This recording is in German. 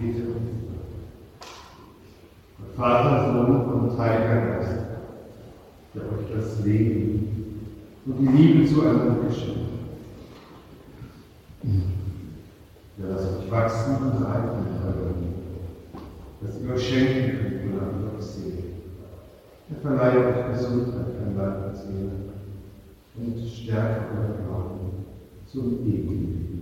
Bitte. Gott Vater, Sohn und Heiliger Geist, der euch das Leben und die Liebe zueinander geschenkt hat. Der lasst euch wachsen und reifen miteinander, dass ihr euch schenken könnt, wonach euch seht. Er verleiht euch Gesundheit an Leib und Seele und Stärke eurer Glauben zum ewigen Leben.